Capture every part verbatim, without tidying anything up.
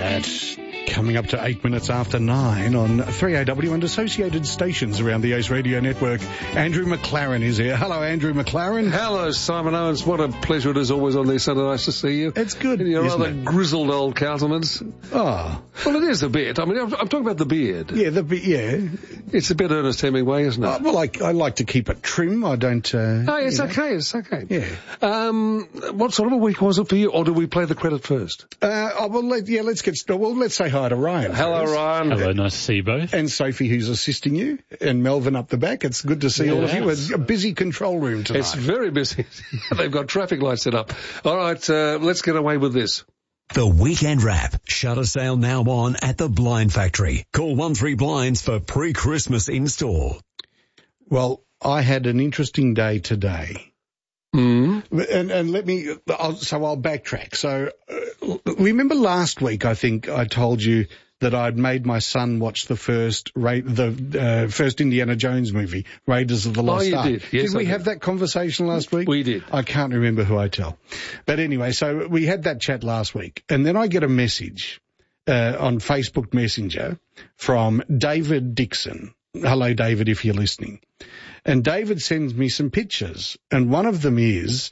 that. Coming up to eight minutes after nine on three A W and associated stations around the Ace Radio Network. Andrew McLaren is here. Hello, Andrew McLaren. Hello, Simon Owens. What a pleasure it is always on these Sunday nights to see you. It's good, In your isn't rather it? grizzled old countenance. Oh. Well, it is a bit. I mean, I'm, I'm talking about the beard. Yeah, the yeah. It's a bit Ernest Hemingway, isn't it? Uh, well, I, I like to keep it trim. I don't... Uh, Oh, it's you know. okay, it's okay. Yeah. Um, what sort of a week was it for you, or do we play the credit first? Uh, oh, well, let, yeah, let's get started. Well, let's say hi to Ryan. Hello, first. Ryan. Hello, nice to see you both. And Sophie, who's assisting you, and Melvin up the back. It's good to see Yes. all of you. A, a busy control room tonight. It's very busy. They've got traffic lights set up. All right, uh, let's get away with this. The Weekend Wrap. Shutter sale now on at the Blind Factory. Call one three Blinds for pre-Christmas install. Well, I had an interesting day today. Mm. And, and let me, I'll, so I'll backtrack. So uh, remember last week, I think I told you that I'd made my son watch the first Ra- the uh, first Indiana Jones movie, Raiders of the Lost Oh, you Ark. did. Yes, did we I did. have that conversation last week? We did. I can't remember who I tell. But anyway, so we had that chat last week. And then I get a message uh, on Facebook Messenger from David Dixon. Hello, David, if you're listening. And David sends me some pictures. And one of them is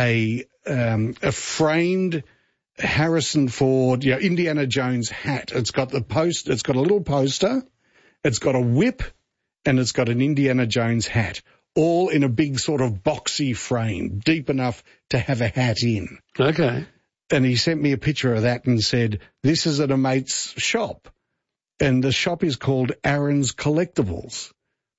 a um, a framed Harrison Ford, yeah, Indiana Jones hat. It's got the post, it's got a little poster, it's got a whip, and it's got an Indiana Jones hat, all in a big sort of boxy frame, deep enough to have a hat in. Okay. And he sent me a picture of that and said, this is at a mate's shop. And the shop is called Aaron's Collectibles.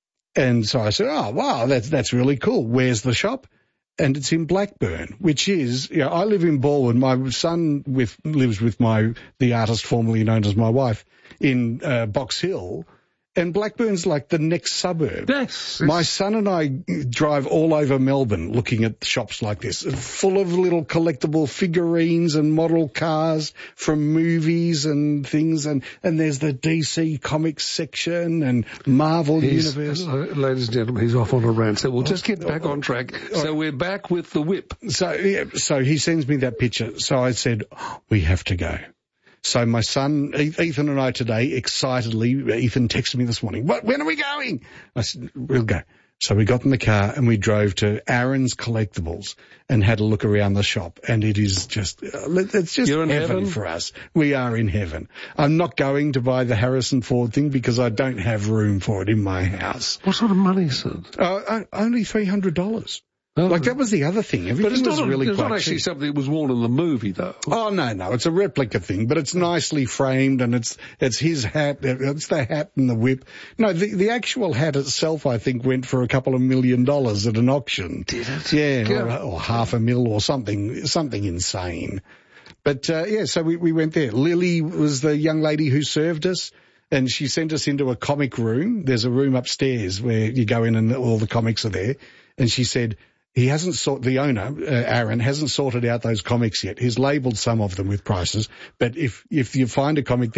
And so I said, oh, wow, that's, that's really cool. Where's the shop? And it's in Blackburn, which is, you know, I live in Baldwin. My son with, lives with my, the artist formerly known as my wife in uh, Box Hill. And Blackburn's like the next suburb. Yes. My son and I drive all over Melbourne looking at shops like this, full of little collectible figurines and model cars from movies and things. And, and there's the D C Comics section and Marvel He's, Universe. uh, ladies and gentlemen, he's off on a rant, so we'll just get back on track. So we're back with the whip. So, yeah, so he sends me that picture. So I said, oh, we have to go. So my son, Ethan and I today, excitedly, Ethan texted me this morning, what, when are we going? I said, we'll go. So we got in the car and we drove to Aaron's Collectibles and had a look around the shop. And it is just, it's just You're in heaven, heaven for us. We are in heaven. I'm not going to buy the Harrison Ford thing because I don't have room for it in my house. What sort of money is it? Uh, only three hundred dollars. Oh. Like that was the other thing. Everything But it's was not, really it's quite not actually cheap. something that was worn in the movie, though. Oh, no, no. It's a replica thing, but it's nicely framed and it's it's his hat. It's the hat and the whip. No, the, the actual hat itself, I think, went for a couple of million dollars at an auction. Did it? Yeah, Yeah. Or, or half a mil or something, something insane. But, uh, yeah, so we, we went there. Lily was the young lady who served us. And she sent us into a comic room. There's a room upstairs where you go in and all the comics are there. And she said, he hasn't sort, the owner, uh, Aaron, hasn't sorted out those comics yet. He's labelled some of them with prices. But if, if you find a comic